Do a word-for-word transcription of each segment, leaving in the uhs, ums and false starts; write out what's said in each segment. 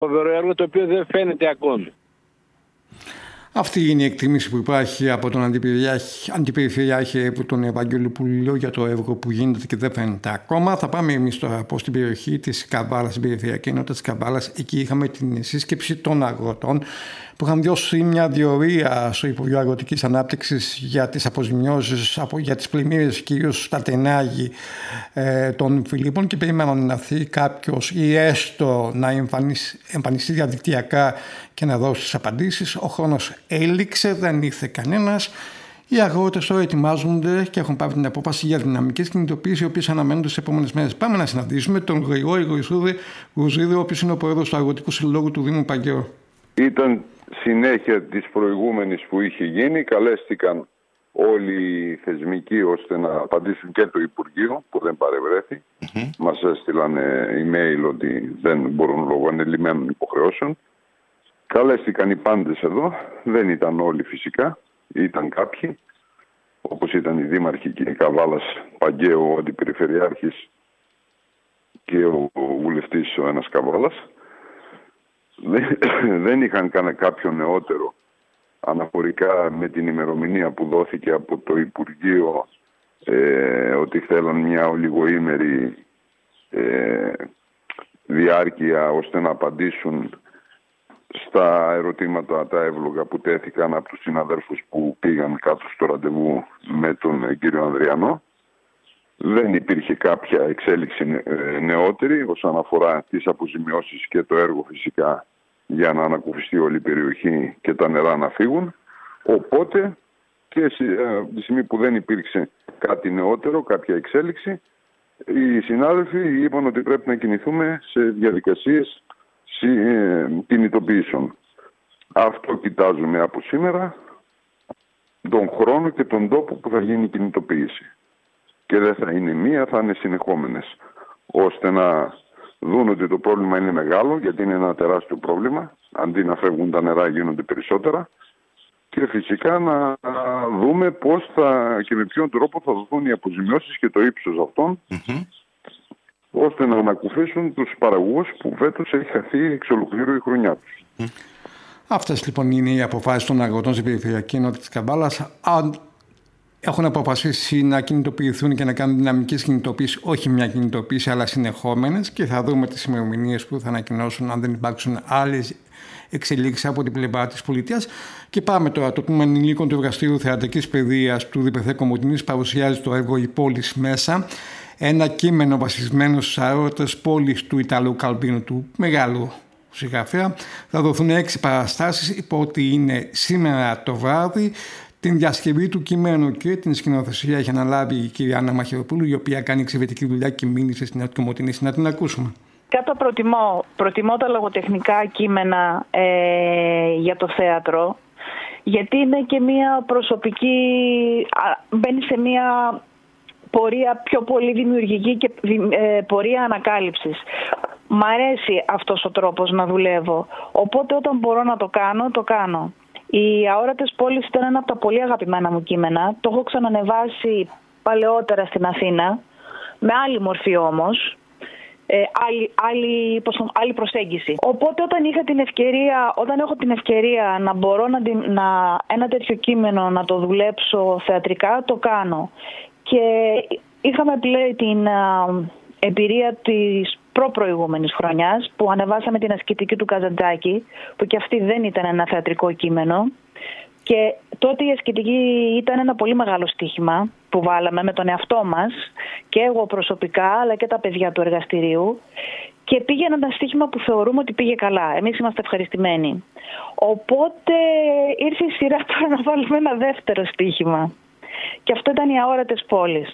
φοβερό έργο το οποίο δεν φαίνεται ακόμη. Αυτή είναι η εκτίμηση που υπάρχει από τον Αντιπεριφερειάρχη τον Ευαγγέλου Πουληλό για το έργο που γίνεται και δεν φαίνεται ακόμα. Θα πάμε εμείς τώρα από στην περιοχή της Καβάλας, στην περιφερειακή ενότητα της Καβάλας. Εκεί είχαμε την σύσκεψη των αγροτών που είχαν δώσει μια διορία στο Υπουργείο Αγροτικής Ανάπτυξης για τις αποζημιώσεις, για τις πλημμύρες, κυρίως στα τενάγη ε, των Φιλίππων, και περίμεναν να έρθει κάποιος ή έστω να εμφανιστεί διαδικτυακά και να δώσει τις απαντήσεις. Ο χρόνος έληξε, δεν ήρθε κανένας. Οι αγρότες τώρα ετοιμάζονται και έχουν πάρει την απόφαση για δυναμικές κινητοποίησεις, οι οποίες αναμένονται στις επόμενες μέρες. Πάμε να συναντήσουμε τον Γρηγόρη Γουζίδη, ο οποίος είναι ο πρόεδρος του Αγροτικού Συλλόγου του Δήμου Παγκαίου. Ήταν συνέχεια της προηγούμενης που είχε γίνει. Καλέστηκαν όλοι οι θεσμικοί ώστε να απαντήσουν και το Υπουργείο που δεν παρευρέθη. Mm-hmm. Μας έστειλαν email ότι δεν μπορούν λόγω ανελημμένων υποχρεώσεων. Καλέστηκαν οι πάντες εδώ. Δεν ήταν όλοι φυσικά. Ήταν κάποιοι, όπως ήταν οι δήμαρχοι και η Καβάλας, Παγκαίου, ο Αντιπεριφερειάρχης και ο βουλευτής ο ένας Καβάλας. Δεν είχαν κάνει κάποιο νεότερο αναφορικά με την ημερομηνία που δόθηκε από το Υπουργείο ε, ότι θέλαν μια ολιγοήμερη ε, διάρκεια ώστε να απαντήσουν στα ερωτήματα τα εύλογα που τέθηκαν από τους συναδέλφους που πήγαν κάτω στο ραντεβού με τον κύριο Ανδριανό. Δεν υπήρχε κάποια εξέλιξη νεότερη όσον αφορά τις αποζημιώσεις και το έργο φυσικά για να ανακουφιστεί όλη η περιοχή και τα νερά να φύγουν. Οπότε και από τη στιγμή που δεν υπήρξε κάτι νεότερο, κάποια εξέλιξη, οι συνάδελφοι είπαν ότι πρέπει να κινηθούμε σε διαδικασίες κινητοποιήσεων. Αυτό κοιτάζουμε από σήμερα, τον χρόνο και τον τόπο που θα γίνει η κινητοποίηση. Και δεν θα είναι μία, θα είναι συνεχόμενες, ώστε να δουν ότι το πρόβλημα είναι μεγάλο, γιατί είναι ένα τεράστιο πρόβλημα. Αντί να φεύγουν τα νερά γίνονται περισσότερα. Και φυσικά να δούμε πώς θα και με ποιον τρόπο θα δοθούν οι αποζημιώσεις και το ύψος αυτών, mm-hmm. ώστε να ανακουφίσουν τους παραγωγούς που φέτος έχει χαθεί εξ ολοκλήρου η χρονιά τους. Mm. Αυτές λοιπόν είναι οι αποφάσεις των αγροτών στην περιφερειακή ενότητα της Καβάλας. Έχουν αποφασίσει να κινητοποιηθούν και να κάνουν δυναμικές κινητοποίησεις, όχι μια κινητοποίηση, αλλά συνεχόμενες, και θα δούμε τις ημερομηνίες που θα ανακοινώσουν αν δεν υπάρξουν άλλες εξελίξεις από την πλευρά της πολιτείας. Και πάμε τώρα. Το Τμήμα Ενηλίκων του Εργαστήριου Θεατρικής Παιδείας του ΔΠΘ Κομοτηνής παρουσιάζει το έργο «Η πόλης μέσα». Ένα κείμενο βασισμένο στους αγρότες πόλης του Ιταλού Καλμπίνου, του μεγάλου συγγραφέα. Θα δοθούν έξι παραστάσεις, υπό ότι είναι σήμερα το βράδυ. Την διασκευή του κειμένου και την σκηνοθεσία έχει αναλάβει η κυρία Άννα Μαχαιροπούλου, η οποία κάνει εξαιρετική δουλειά και μίλησε στην Εθνική Κομοτηνή. Να την ακούσουμε. Κάτω προτιμώ, προτιμώ τα λογοτεχνικά κείμενα ε, για το θέατρο, γιατί είναι και μια προσωπική, μπαίνει σε μια πορεία πιο πολύ δημιουργική και ε, πορεία ανακάλυψης. Μ' αρέσει αυτός ο τρόπος να δουλεύω, οπότε όταν μπορώ να το κάνω, το κάνω. Οι αόρατες πόλεις ήταν ένα από τα πολύ αγαπημένα μου κείμενα. Το έχω ξανανεβάσει παλαιότερα στην Αθήνα, με άλλη μορφή όμως, ε, άλλη, άλλη, άλλη προσέγγιση. Οπότε όταν, είχα την ευκαιρία, όταν έχω την ευκαιρία να μπορώ να, να, ένα τέτοιο κείμενο να το δουλέψω θεατρικά, το κάνω. Και είχαμε πλέον την α, εμπειρία της προπροηγούμενης χρονιάς που ανεβάσαμε την ασκητική του Καζαντζάκη, που και αυτή δεν ήταν ένα θεατρικό κείμενο, και τότε η ασκητική ήταν ένα πολύ μεγάλο στοίχημα που βάλαμε με τον εαυτό μας και εγώ προσωπικά αλλά και τα παιδιά του εργαστηρίου, και πήγε ένα στοίχημα που θεωρούμε ότι πήγε καλά. Εμείς είμαστε ευχαριστημένοι. Οπότε ήρθε η σειρά τώρα να βάλουμε ένα δεύτερο στοίχημα, και αυτό ήταν οι αόρατες πόλεις.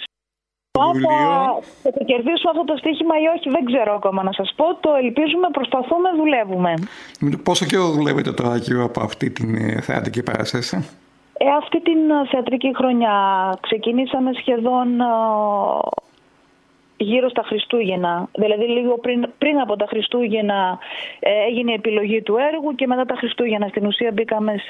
Θα το κερδίσουμε αυτό το στοίχημα ή όχι, δεν ξέρω ακόμα να σας πω. Το ελπίζουμε, προσπαθούμε, δουλεύουμε. Πόσο καιρό δουλεύετε τώρα κύριο από αυτή την θεατρική παράσταση? Ε, αυτή την θεατρική χρονιά ξεκινήσαμε σχεδόν ε, γύρω στα Χριστούγεννα. Δηλαδή λίγο πριν, πριν από τα Χριστούγεννα ε, έγινε η επιλογή του έργου, και μετά τα Χριστούγεννα στην ουσία μπήκαμε σε...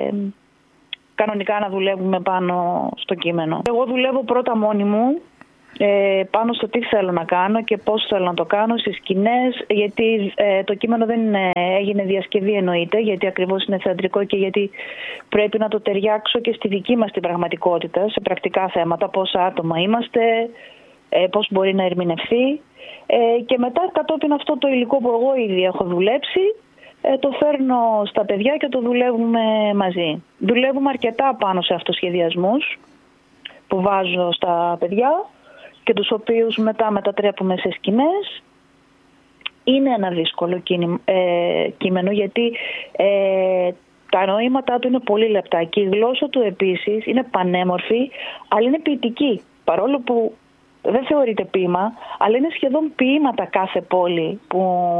κανονικά να δουλεύουμε πάνω στο κείμενο. Εγώ δουλεύω πρώτα μόνη μου ε, πάνω στο τι θέλω να κάνω και πώς θέλω να το κάνω στις σκηνές, γιατί ε, το κείμενο δεν είναι, έγινε διασκευή εννοείται, γιατί ακριβώς είναι θεατρικό και γιατί πρέπει να το ταιριάξω και στη δική μας την πραγματικότητα, σε πρακτικά θέματα, πόσα άτομα είμαστε, ε, πώς μπορεί να ερμηνευθεί, ε, και μετά κατόπιν αυτό το υλικό που εγώ ήδη έχω δουλέψει, ε, το φέρνω στα παιδιά και το δουλεύουμε μαζί. Δουλεύουμε αρκετά πάνω σε αυτοσχεδιασμούς που βάζω στα παιδιά και τους οποίους μετά μετατρέπουμε σε σκηνές. Είναι ένα δύσκολο κείμενο γιατί ε, τα νοήματά του είναι πολύ λεπτά και η γλώσσα του επίσης είναι πανέμορφη, αλλά είναι ποιητική. Παρόλο που δεν θεωρείται ποίημα, αλλά είναι σχεδόν ποίηματα κάθε πόλη που,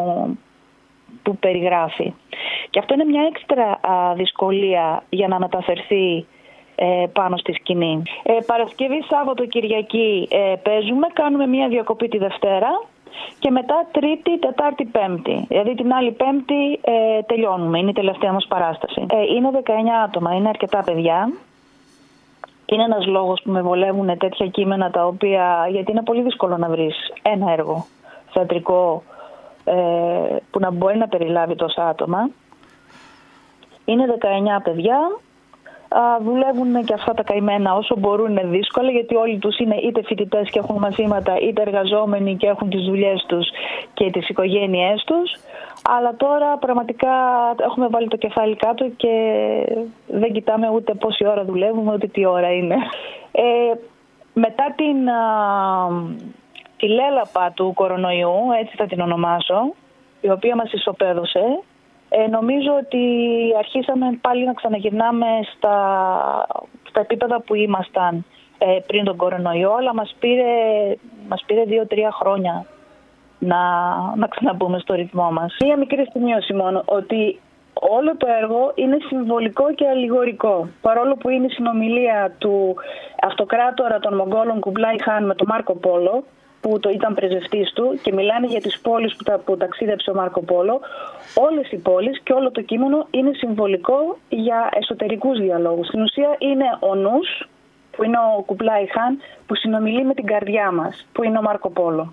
που περιγράφει. Και αυτό είναι μια έξτρα α, δυσκολία για να μεταφερθεί ε, πάνω στη σκηνή. Ε, Παρασκευή, Σάββατο, Κυριακή ε, παίζουμε, κάνουμε μια διακοπή τη Δευτέρα και μετά Τρίτη, Τετάρτη, Πέμπτη. Δηλαδή την άλλη Πέμπτη ε, τελειώνουμε, είναι η τελευταία μας παράσταση. Ε, είναι δεκαεννιά άτομα, είναι αρκετά παιδιά. Είναι ένας λόγος που με βολεύουν τέτοια κείμενα τα οποία, γιατί είναι πολύ δύσκολο να βρεις ένα έργο θεατρικό ε, που να μπορεί να περιλάβει τόσα άτομα. Είναι δεκαεννιά παιδιά, α, δουλεύουν και αυτά τα καημένα όσο μπορούν, είναι δύσκολα γιατί όλοι τους είναι είτε φοιτητές και έχουν μαθήματα, είτε εργαζόμενοι και έχουν τις δουλειές τους και τις οικογένειές τους. Αλλά τώρα πραγματικά έχουμε βάλει το κεφάλι κάτω και δεν κοιτάμε ούτε πόση ώρα δουλεύουμε, ούτε τι ώρα είναι. Ε, μετά την α, τη λέλαπα του κορονοϊού, έτσι θα την ονομάσω, η οποία μας ισοπαίδωσε, ε, νομίζω ότι αρχίσαμε πάλι να ξαναγυρνάμε στα, στα επίπεδα που ήμασταν ε, πριν τον κορονοϊό, αλλά μας πήρε, μας πήρε δύο-τρία χρόνια να, να ξαναμπούμε στο ρυθμό μας. Μία μικρή σημείωση μόνο, ότι όλο το έργο είναι συμβολικό και αλληγορικό. Παρόλο που είναι η συνομιλία του αυτοκράτορα των Μογγόλων Κουμπλάι Χάν με τον Μάρκο Πόλο, που το ήταν πρεσβευτής του και μιλάνε για τις πόλεις που, τα, που ταξίδεψε ο Μάρκο Πόλο, όλες οι πόλεις και όλο το κείμενο είναι συμβολικό για εσωτερικούς διαλόγους. Στην ουσία είναι ο νους, που είναι ο Κουμπλάι Χάν, που συνομιλεί με την καρδιά μας, που είναι ο Μάρκο Πόλο.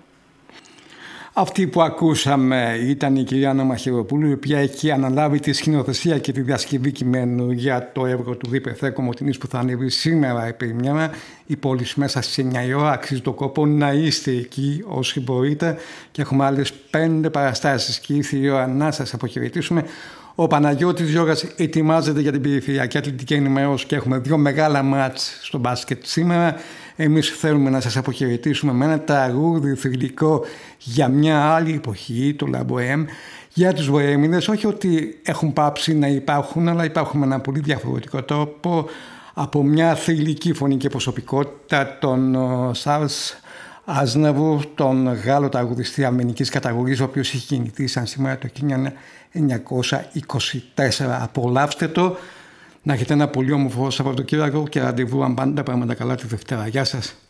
Αυτή που ακούσαμε ήταν η κυρία Άννα Μαχαιροπούλου, η οποία έχει αναλάβει τη σκηνοθεσία και τη διασκευή κειμένου για το έργο του Δίπερθε Κομοτηνής που θα ανέβει σήμερα επί μια. Η πόλη μέσα στις εννιά η ώρα, αξίζει το κόπο να είστε εκεί όσοι μπορείτε και έχουμε άλλες πέντε παραστάσεις και ήρθε η ώρα να σας αποχαιρετήσουμε. Ο Παναγιώτης Γιώργας ετοιμάζεται για την περιφερειακή αθλητική ενημέρωση και έχουμε δύο μεγάλα μάτς στο μπάσκετ σήμερα. Εμείς θέλουμε να σας αποχαιρετήσουμε με ένα τραγούδι θρυλικό για μια άλλη εποχή, το La Bohème, για τους Βοέμιδες. Όχι ότι έχουν πάψει να υπάρχουν, αλλά υπάρχουν με ένα πολύ διαφορετικό τρόπο από μια θρυλική φωνή και προσωπικότητα των Σάρλς Άζναβου, τον Γάλλο τραγουδιστή αρμενικής καταγωγής, ο οποίος είχε γεννηθεί σαν σήμερα το χίλια εννιακόσια είκοσι τέσσερα. Απολαύστε το, να έχετε ένα πολύ όμορφο Σαββατοκύριακο και ραντεβού αν πάνε τα πράγματα καλά τη Δευτέρα. Γεια σας.